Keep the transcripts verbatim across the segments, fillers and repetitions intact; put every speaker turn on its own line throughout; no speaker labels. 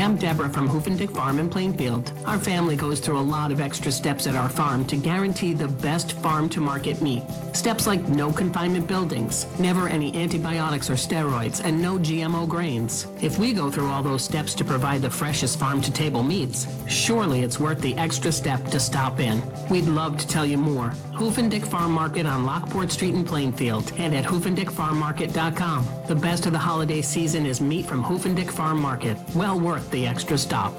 I'm Deborah from Hoofendick Farm in Plainfield. Our family goes through a lot of extra steps at our farm to guarantee the best farm-to-market meat. Steps like no confinement buildings, never any antibiotics or steroids, and no G M O grains. If we go through all those steps to provide the freshest farm-to-table meats, surely it's worth the extra step to stop in. We'd love to tell you more. Hoofendick Farm Market on Lockport Street in Plainfield and at hoofendick farm market dot com. The best of the holiday season is meat from Hoofendick Farm Market. Well worth the extra stop.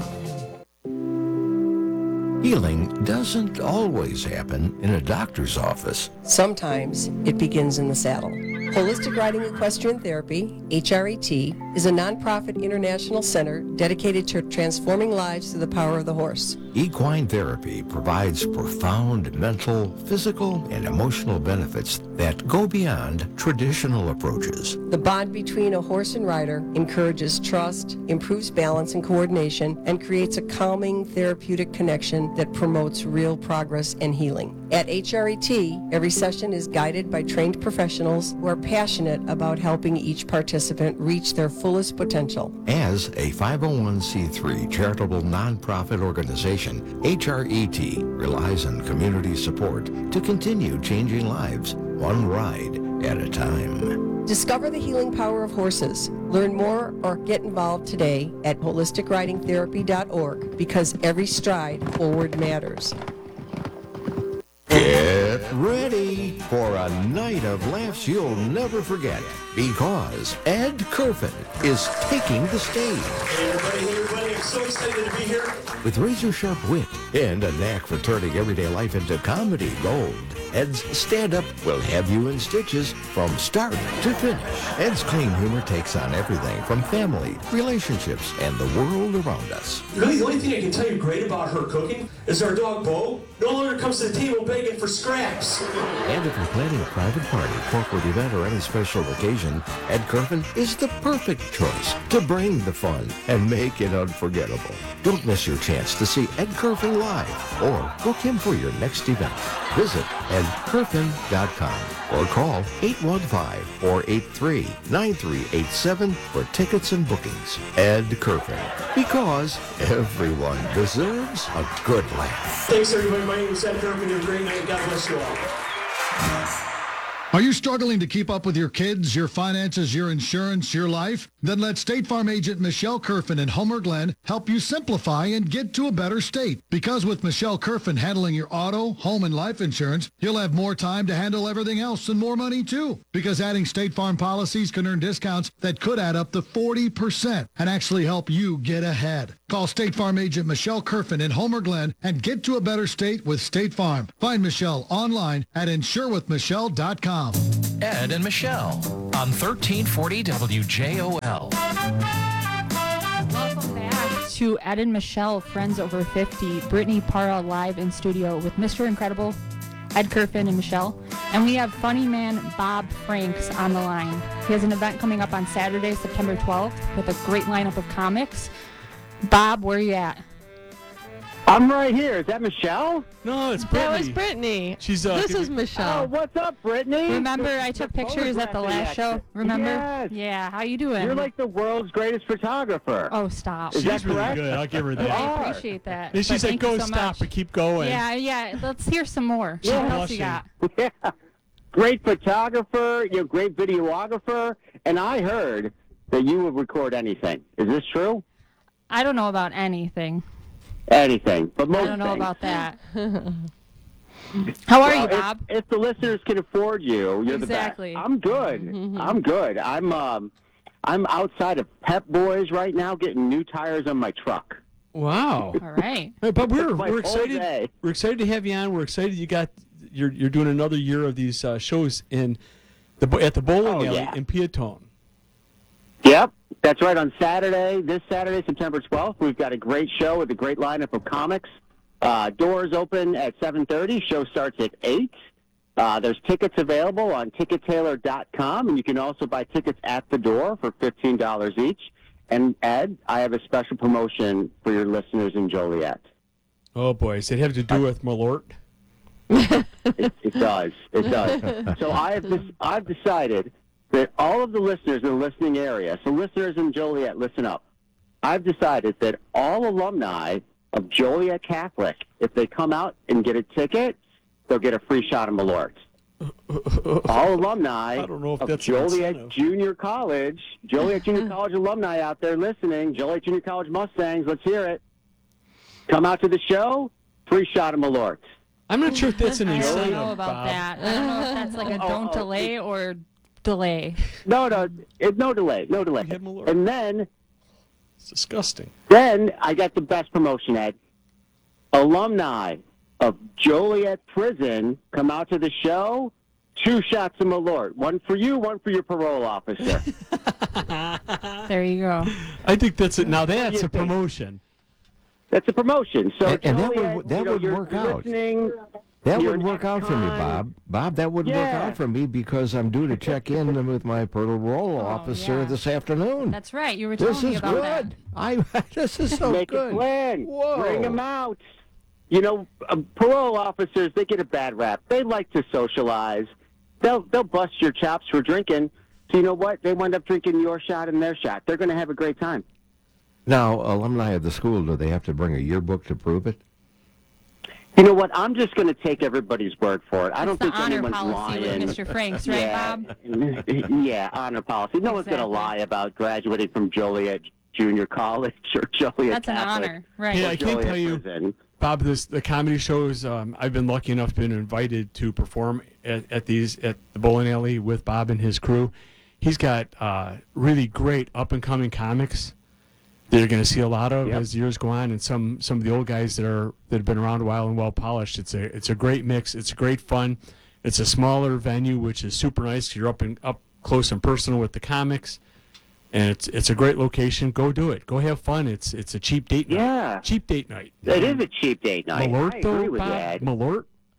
Healing doesn't always happen in a doctor's office.
Sometimes it begins in the saddle. Holistic Riding Equestrian Therapy, H R E T, is a nonprofit international center dedicated to transforming lives through the power of the horse.
Equine therapy provides profound mental, physical, and emotional benefits that go beyond traditional approaches.
The bond between a horse and rider encourages trust, improves balance and coordination, and creates a calming, therapeutic connection that promotes real progress and healing. At H R E T, every session is guided by trained professionals who are passionate about helping each participant reach their fullest potential.
As a five oh one c three charitable nonprofit organization, H R E T relies on community support to continue changing lives, one ride at a time.
Discover the healing power of horses. Learn more or get involved today at holistic riding therapy dot org, because every stride forward matters.
Get ready for a night of laughs you'll never forget, because Ed Kerfin is taking the stage.
Hey everybody, hey everybody, I'm so excited to be here.
With razor-sharp wit and a knack for turning everyday life into comedy gold, Ed's stand-up will have you in stitches from start to finish. Ed's clean humor takes on everything from family, relationships, and the world around us.
Really, the only thing I can tell you great about her cooking is our dog, Bo, no longer comes to the table begging for scraps.
And if you're planning a private party, corporate event, or any special occasion, Ed Kerfin is the perfect choice to bring the fun and make it unforgettable. Don't miss your chance to see Ed Kerfin live or book him for your next event. Visit ed kerfin dot com or call eight one five, four eight three, nine three eight seven for tickets and bookings. Ed Kerfin, because everyone deserves a good laugh.
Thanks everybody, my name is Ed Kerfin, you're a great night, God bless you all.
Are you struggling to keep up with your kids, your finances, your insurance, your life? Then let State Farm agent Michelle Kerfin in Homer Glen help you simplify and get to a better state. Because with Michelle Kerfin handling your auto, home, and life insurance, you'll have more time to handle everything else and more money too. Because adding State Farm policies can earn discounts that could add up to forty percent and actually help you get ahead. Call State Farm agent Michelle Kerfin in Homer Glen and get to a better state with State Farm. Find Michelle online at insure with michelle dot com.
Ed and Michelle on thirteen forty W J O L.
Welcome back to Ed and Michelle, Friends Over fifty. Brittany Parra live in studio with Mister Incredible, Ed Kerfin, and Michelle. And we have funny man Bob Franks on the line. He has an event coming up on Saturday, September twelfth, with a great lineup of comics. Bob, where are you at?
I'm right here. Is that Michelle?
No, it's Brittany.
That was Brittany.
She's uh,
this is Michelle.
Oh, what's up, Brittany?
Remember, I took pictures at the last show. Remember?
Yes.
Yeah. How you doing?
You're like the world's greatest photographer.
Oh, stop.
Is
She's
that
really
correct?
good. I'll give her that.
I appreciate that.
And she
But
said,
thank
"Go
you so
stop
much.
and keep going."
Yeah, yeah. Let's hear some more.
She's
What else you
blushing.
got?
Yeah. Great photographer, you're a great videographer, and I heard that you would record anything. Is this true?
I don't know about anything.
Anything, but most
I don't know
things.
about that. How are
Well,
you, Bob?
If, if the listeners can afford you, you're
Exactly.
the best. I'm good. I'm good. I'm um, I'm outside of Pep Boys right now getting new tires on my truck.
Wow.
All right.
Hey, but we're
It's my
we're
whole
excited.
day.
We're excited to have you on. We're excited you got you're you're doing another year of these uh, shows in the bo- at the bowling
Oh,
alley
yeah.
in Peatone.
Yep, that's right. On Saturday, this Saturday, September twelfth, we've got a great show with a great lineup of comics. Uh, doors open at seven thirty. Show starts at eight. Uh, there's tickets available on ticket tailor dot com, and you can also buy tickets at the door for fifteen dollars each. And, Ed, I have a special promotion for your listeners in Joliet.
Oh boy, does it have to do with Malort?
It, it does. It does. So I have this, I've decided that all of the listeners in the listening area, so listeners in Joliet, listen up. I've decided that all alumni of Joliet Catholic, if they come out and get a ticket, they'll get a free shot of Malort. All alumni
I don't know if
of
that's an
Joliet
incentive.
Junior College, Joliet Junior College alumni out there listening, Joliet Junior College Mustangs, let's hear it. Come out to the show, free shot of Malort.
I'm not sure if that's an
I
incentive,
don't know about
Bob.
that. I don't know if that's like a
Oh,
don't
oh,
delay or delay.
No, no, it, no delay, no delay.
Have Malort.
And then,
It's disgusting.
then I got the best promotion, Ed. Alumni of Joliet Prison come out to the show, two shots of Malort. One for you, one for your parole officer.
There you go.
I think that's it. Now
do
that's
you
a
think?
promotion.
That's a promotion. So
And- and that
Joliet,
would- that
you know,
would
you're
work out.
listening,
That
you're
would
an
work out for me,
ex-con.
Bob. Bob, that would work
Yeah.
out for me because I'm due to check in with my parole officer
yeah.
this afternoon.
That's right. You were telling
This
me
is
about
good.
that.
I this is so
Make
good.
a plan.
Whoa.
Bring them out. You know, uh, parole officers, they get a bad rap. They like to socialize. They'll they'll bust your chops for drinking. So you know what? They wind up drinking your shot and their shot. They're going to have a great time.
Now, alumni of the school, do they have to bring a yearbook to prove it?
You know what? I'm just going to take everybody's word for it. I don't
It's the
think
honor
anyone's
policy
lying.
with Mister Franks, right,
yeah.
Bob?
yeah, honor policy. No one's going to
Exactly.
lie about graduating from Joliet Junior College or Joliet
That's an
Catholic.
honor, right?
Yeah,
or
I can't
Joliet
tell you,
Prison.
Bob. This the comedy shows. Um, I've been lucky enough been invited to perform at, at these at the bowling alley with Bob and his crew. He's got uh, really great up and coming comics that you're going to see a lot of
Yep.
as years go on, and some some of the old guys that are that have been around a while and well polished. It's a it's a great mix. It's great fun. It's a smaller venue, which is super nice. You're up and up close and personal with the comics, and it's it's a great location. Go do it. Go have fun. It's it's a cheap date night.
Yeah.
Cheap date night.
It is a cheap date night. I
Malort,
agree
though,
with
Bob?
you, Ed.
Malort?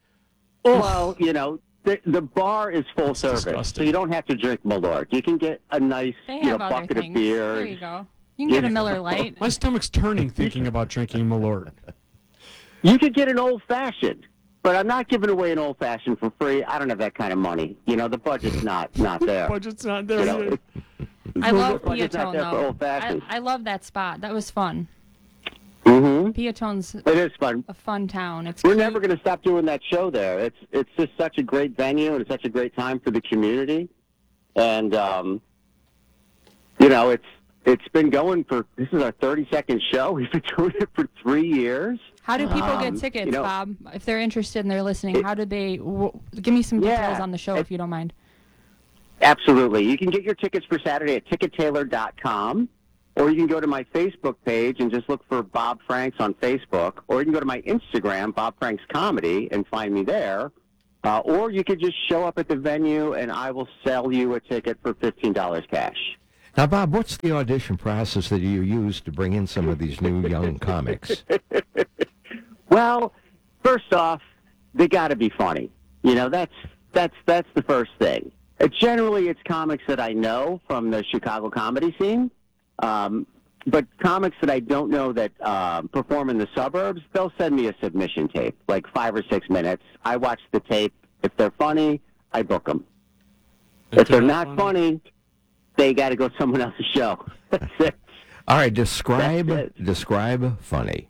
Well, you know, the, the bar is full
It's
service,
disgusting.
so you don't have to drink Malort. You can get a nice,
They
you know,
have other
bucket
things.
of beer.
There you go. You can get a Miller Lite.
My stomach's turning thinking about drinking Malort.
You could get an old fashioned, but I'm not giving away an old fashioned for free. I don't have that kind of money. You know, the budget's not not there.
Budget's not
You
there.
know,
yet.
it-
I love
budget's not
Piatone,
there for
though.
old fashioned.
I, I love that spot. That was fun.
Mm-hmm.
Piatone's
It is fun.
a fun town. It's
We're
cute.
never going to stop doing that show there. It's it's just such a great venue and it's such a great time for the community, and um, you know it's it's been going for this is our thirty-second show. We've been doing it for three years.
How do people
Um,
get tickets,
you know-
Bob? If they're interested and they're listening,
It-
how do they? W- give me some
Yeah,
details on the show
it-
if you don't mind.
Absolutely. You can get your tickets for Saturday at ticket tailor dot com, or you can go to my Facebook page and just look for Bob Franks on Facebook, or you can go to my Instagram, Bob Franks Comedy, and find me there. Uh, or you could just show up at the venue, and I will sell you a ticket for fifteen dollars cash.
Now, Bob, what's the audition process that you use to bring in some of these new young comics?
Well, first off, they got to be funny. You know, that's that's that's the first thing. Uh, generally, it's comics that I know from the Chicago comedy scene, um, but comics that I don't know that um, perform in the suburbs, they'll send me a submission tape, like five or six minutes. I watch the tape. If they're funny, I book them. If they're not funny, they got to go someone else's show. That's it.
All right, describe
That's it.
describe funny.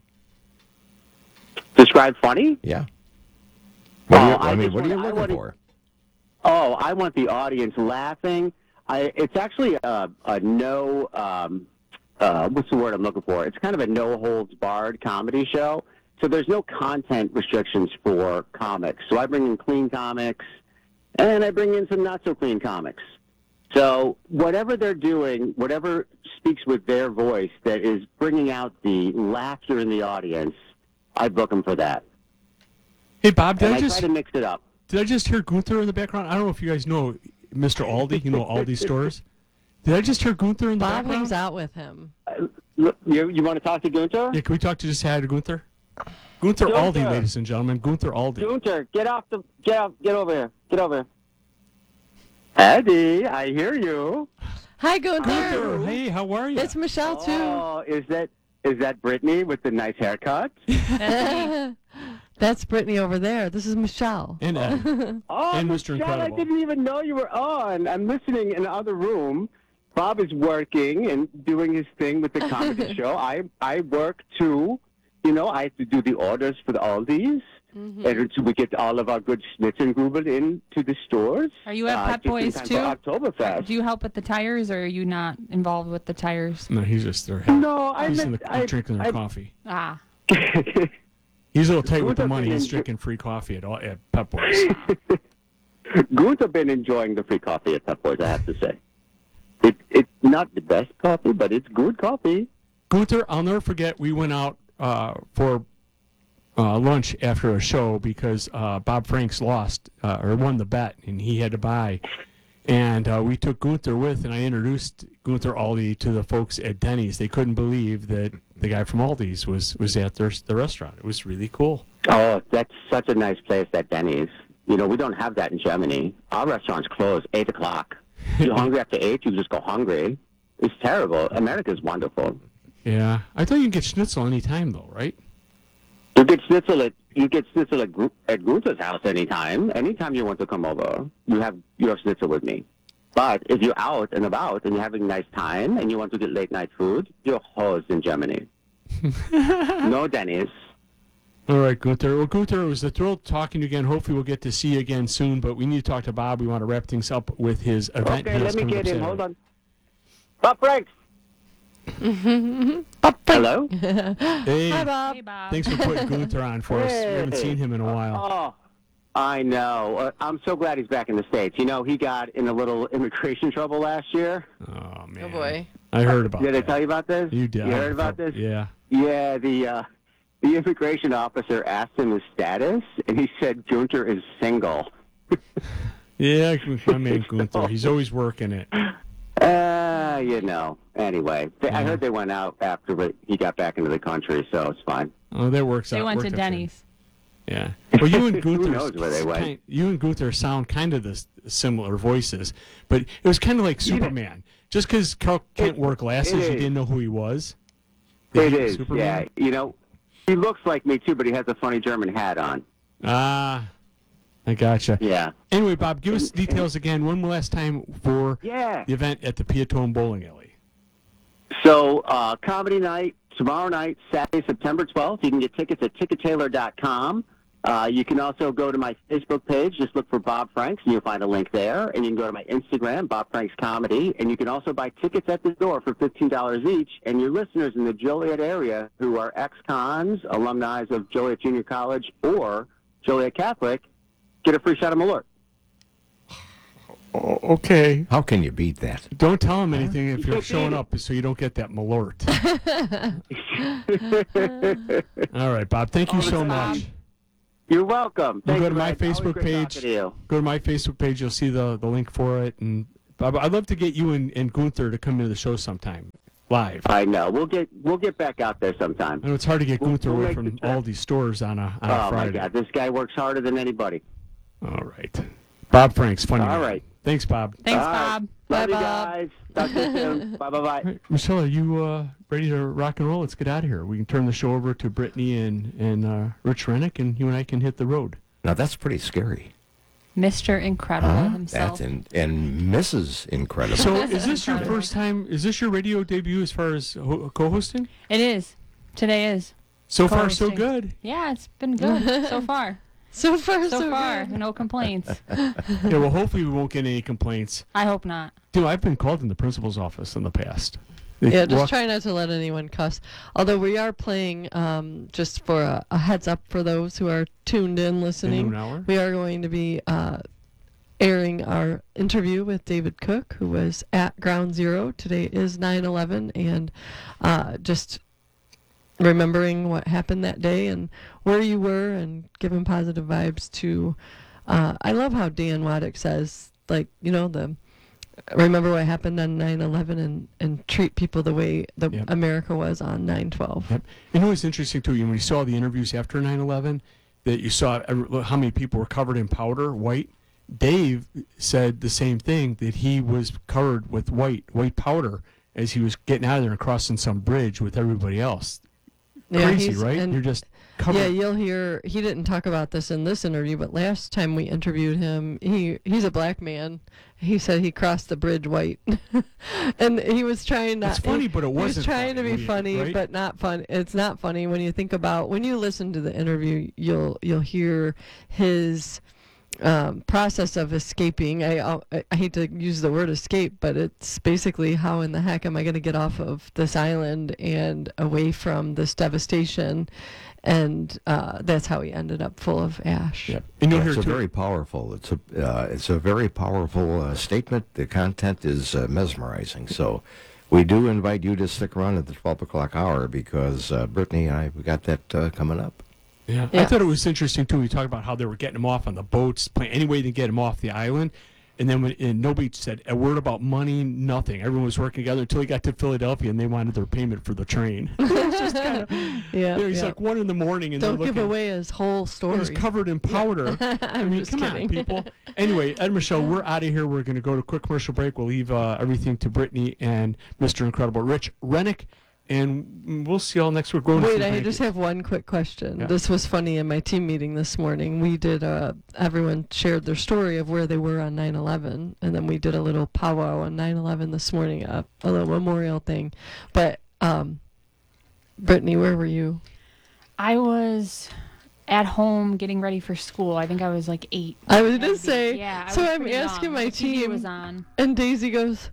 Describe funny?
Yeah. What are you,
Oh,
I,
I
mean,
just
what are you
wanna- I
looking
wanna-
for?
Oh, I want the audience laughing. I, it's actually a, a no, um, uh, what's the word I'm looking for? It's kind of a no-holds-barred comedy show. So there's no content restrictions for comics. So I bring in clean comics, and I bring in some not-so-clean comics. So whatever they're doing, whatever speaks with their voice that is bringing out the laughter in the audience, I book them for that.
Hey, Bob, did
And
I
I
just
try to mix it up.
did I just hear Gunther in the background? I don't know if you guys know Mister Aldi. You know Aldi stores. Did I just hear Gunther in the
Bob
background?
hangs out with him.
Look, you, you want to talk to Gunther?
Yeah, can we talk to just had Gunther? Gunther Aldi,
Gunther.
ladies and gentlemen. Gunther Aldi.
Gunter, get off the get off, get over here. Get over here. Eddie, I hear you.
Hi, Gunther.
Gunther, hey, how are you?
It's Michelle, too.
Oh, is that is that Brittany with the nice haircut?
That's Brittany over there. This is Michelle.
And Ed.
Oh,
And Mister
Michelle,
Incredible.
I didn't even know you were on. I'm listening in the other room, Bob is working and doing his thing with the comedy show. I I work too. You know, I have to do the orders for the Aldi's. Mm-hmm. And so we get all of our good Schnitzengruben into the stores.
Are you at
uh,
Pep Boys
just in
too?
time for Oktoberfest.
Do you help with the tires, or are you not involved with the tires?
No, he's just there.
No, I
He's
meant,
in the,
I,
drinking their
I,
coffee.
Ah.
He's a little tight with the
Gunther
money.
been
He's
in-
drinking free coffee at, all, at Pep Boys.
Gunther been enjoying the free coffee at Pep Boys, I have to say. It, it's not the best coffee, but it's good coffee.
Gunther, I'll never forget, we went out uh, for uh, lunch after a show because uh, Bob Franks lost uh, or won the bet, and he had to buy. And uh, we took Gunther with, and I introduced Gunther Aldi to the folks at Denny's. They couldn't believe that the guy from Aldi's was, was at their the restaurant. It was really cool.
Oh, that's such a nice place, that Denny's. You know, we don't have that in Germany. Our restaurants close eight o'clock. If you're hungry after eight, you just go hungry. It's terrible. America's wonderful.
Yeah. I thought you could get schnitzel anytime, though, right?
You get schnitzel at you get schnitzel at, Gru- at Gunther's house anytime. Anytime you want to come over, you have you have schnitzel with me. But if you're out and about and you're having a nice time and you want to get late night food, you're hosed in Germany. No Denny's.
All right, Gunther. Well, Gunther, it was a thrill talking to you again. Hopefully we'll get to see you again soon, but we need to talk to Bob. We want to wrap things up with his event.
Okay,
he
let
has
me
coming
get
up
in.
Saturday.
Hold on. Bob Franks. Hello?
Hey,
Hi, Bob. Hey, Bob.
thanks for putting Gunther on for us. We haven't
Hey.
seen him in a while.
Oh, I know. Uh, I'm so glad he's back in the States. You know, he got in a little immigration trouble last year.
Oh, man.
Oh, boy.
I heard about
Did
that.
I tell you about this?
You did.
You heard about this?
Yeah.
Yeah, the uh, the immigration officer asked him his status, and he said Gunther is single.
Yeah, my man Gunther. He's always working it.
Uh, you know. Anyway, they, I heard they went out after he got back into the country, so it's fine.
Oh, that works out.
They went to
worked out good.
Denny's.
Yeah. Well, you and
Who
Gunther,
knows where they went?
kind, you and Gunther sound kind of the s- similar voices, but it was kind of like Superman. Just because Carl Kent wore glasses,
it
you
is.
didn't know who he was.
It
he
is,
Superman?
yeah. You know, he looks like me too, but he has a funny German hat on.
Ah, I gotcha.
Yeah.
Anyway, Bob, give us details again one last time for
Yeah.
the event at the Piatone Bowling Alley.
So, uh, comedy night tomorrow night, Saturday, September twelfth. You can get tickets at ticket tailor dot com. Uh, you can also go to my Facebook page. Just look for Bob Franks, and you'll find a link there. And you can go to my Instagram, Bob Franks Comedy. And you can also buy tickets at the door for fifteen dollars each. And your listeners in the Joliet area who are ex-cons, alumni of Joliet Junior College or Joliet Catholic, get a free shot of Malort.
Oh, okay.
How can you beat that?
Don't tell him anything if you're showing up so you don't get that Malort. All right, Bob. Thank you so much.
You're welcome.
You
Thank
go to
you,
my
Ed. Always
Facebook
great
page.
talking to you.
Go to my Facebook page. You'll see the, the link for it. And Bob, I'd love to get you and, and Gunther to come into the show sometime, live.
I know. We'll get we'll get back out there sometime.
I know it's hard to get
We'll-
Gunther
we'll
away
make
from
the trip.
all these stores on a, on a
Oh,
Friday.
my God. This guy works harder than anybody.
All right. Bob Franks, funny
All
man.
right.
Thanks, Bob.
Thanks,
All right.
Bob.
Love
Bye,
you
Bob.
guys. Talk to you soon. Bye, bye, bye.
All right, Michelle, are you uh, ready to rock and roll? Let's get out of here. We can turn the show over to Brittany and, and uh, Rich Rennick, and you and I can hit the road.
Now, that's pretty scary.
Mister Incredible
Huh?
himself.
That's in, and Missus Incredible.
So is this your first time, is this your radio debut as far as ho- co-hosting?
It is. Today is.
So far, so
Co-hosting.
good.
Yeah, it's been good so far.
So far,
So,
so,
far,
good.
no complaints.
Yeah, well, hopefully we won't get any complaints.
I hope not.
Dude, I've been called in the principal's office in the past. They
Yeah, just
walk-
try not to let anyone cuss. Although we are playing, um, just for a, a heads up for those who are tuned in listening,
noon hour?
we are going to be uh, airing our interview with David Cook, who was at Ground Zero. Today is nine eleven, and uh, just remembering what happened that day and where you were and giving positive vibes to, uh, I love how Dan Waddick says, like, you know, the remember what happened on nine eleven and, and treat people the way the
Yep.
America was on nine twelve.
Yep. You know what's interesting, too? When you saw the interviews after nine eleven, that you saw every- how many people were covered in powder, white. Dave said the same thing, that he was covered with white white powder as he was getting out of there and crossing some bridge with everybody else.
Yeah,
crazy,
he's-
right?
and-
You're just covered.
Yeah, you'll hear. He didn't talk about this in this interview, but last time we interviewed him, he he's a black man. He said he crossed the bridge white, and he was trying not.
It's funny,
he,
but it
he was
wasn't
trying
funny,
to be funny,
right?
but not fun. It's not funny when you think about when you listen to the interview. You'll you'll hear his um, process of escaping. I, uh, I hate to use the word escape, but it's basically how in the heck am I going to get off of this island and away from this devastation? And uh, that's how he ended up full of ash.
Yep. And you'll
Yeah,
hear
it's a
too-
very powerful. It's a uh, it's a very powerful uh, statement. The content is uh, mesmerizing. So, we do invite you to stick around at the twelve o'clock hour because uh, Brittany and I we got that uh, coming up.
Yeah. I thought it was interesting too. We talked about how they were getting him off on the boats, playing any way to get him off the island, and then when and nobody said a word about money, nothing. Everyone was working together until he got to Philadelphia, and they wanted their payment for the train. It's just kind of
Yeah,
you know, he's
yeah.
like one in the morning, and
Don't
they're
give
looking,
away his whole story.
He's covered in powder. I
I'm
mean,
just
come
kidding.
on, people. Anyway, Ed and Michelle, we're out of here. We're going to go to a quick commercial break. We'll leave uh, everything to Brittany and Mister Incredible Rich Rennick, and we'll see y'all next week. Going
Wait,
to
I just have one quick question.
Yeah.
This was funny in my team meeting this morning. We did, uh, everyone shared their story of where they were on nine eleven, and then we did a little powwow on nine eleven this morning, uh, a little memorial thing. But, um, Brittany, where were you?
I was at home getting ready for school. I think I was like eight.
I was
Had
going
to
to
be.
say,
Yeah, I
so
was
I'm
pretty
asking
young.
my
The T V
team,
was on.
and Daisy goes,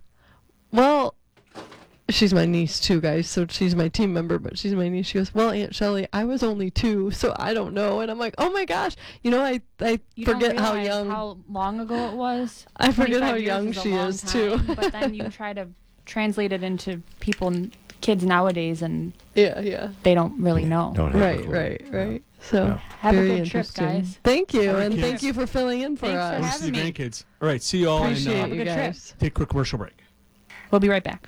well, she's my niece too, guys, so she's my team member, but she's my niece. She goes, well, Aunt Shelley, I was only two, so I don't know. And I'm like, oh my gosh, you know, I, I
You
forget
don't
how
realize
young.
how long ago it was.
I forget
twenty-five
how
years
young
is a
she
long
is, too.
time, But then you try to translate it into people, kids nowadays, and
Yeah, yeah.
they don't really know.
Don't have a
Right,
clue.
right, right. So,
Yeah.
Have a
very
good trip,
interesting.
guys.
Thank you,
Have a
and
good
thank
trip.
you for filling in for
Thanks for
us.
We'll
having
see the
me.
grandkids. All right, see y'all.
Appreciate
and, uh,
Have a
you
good trip.
guys.
take a quick commercial break.
We'll be right back.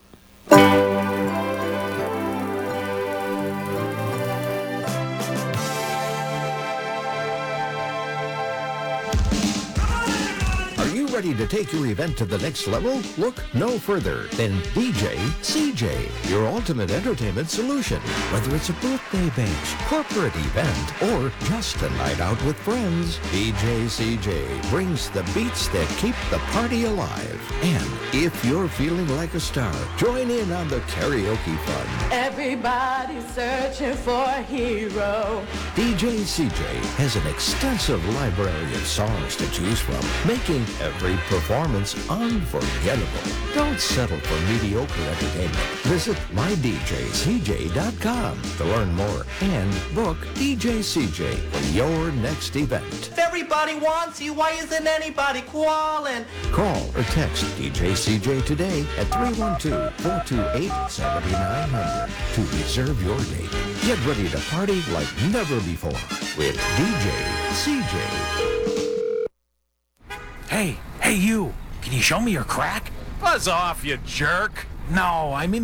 Are you ready to take your event to the next level? Look no further than D J C J, your ultimate entertainment solution. Whether it's a birthday bash, corporate event, or just a night out with friends, D J C J brings the beats that keep the party alive. And if you're feeling like a star, join in on the karaoke fun.
Everybody's searching for a hero.
D J C J has an extensive library of songs to choose from, making every performance unforgettable. Don't settle for mediocre entertainment. Visit my d j c j dot com to learn more and book D J C J for your next event.
If everybody wants you, why isn't anybody calling?
Call or text D J C J today at three one two, four two eight, seven nine zero zero to reserve your date. Get ready to party like never before with D J C J.
Hey, hey you, can you show me your crack? Buzz off, you jerk. No, I mean